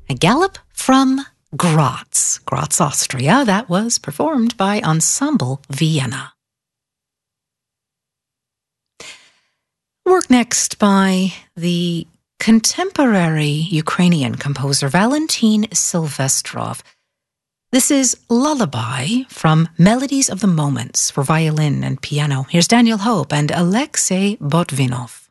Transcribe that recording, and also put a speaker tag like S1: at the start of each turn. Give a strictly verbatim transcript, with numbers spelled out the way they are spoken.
S1: A Gallop from Graz, Graz, Austria, that was performed by Ensemble Vienna. Work next by the contemporary Ukrainian composer Valentin Silvestrov. This is Lullaby from Melodies of the Moments for violin and piano. Here's Daniel Hope and Alexei Botvinov.